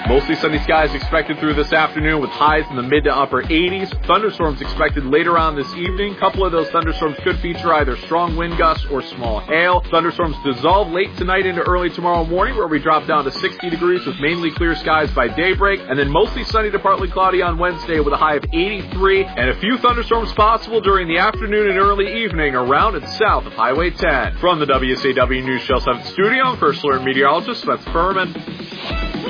Mostly sunny skies expected through this afternoon with highs in the mid to upper 80s. Thunderstorms expected later on this evening. A couple of those thunderstorms could feature either strong wind gusts or small hail. Thunderstorms dissolve late tonight into early tomorrow morning, where we drop down to 60 degrees with mainly clear skies by daybreak, and then mostly sunny to partly cloudy on Wednesday with a high of 83, and a few thunderstorms possible during the afternoon and early evening around and south of Highway 10. From the WSAW News Channel 7 studio, I'm First Alert Meteorologist Spencer Furman.